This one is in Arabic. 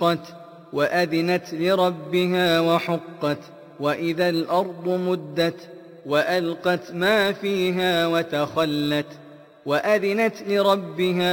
وانشقت وأذنت لربها وحقت وإذا الأرض مدت وألقت ما فيها وتخلت وأذنت لربها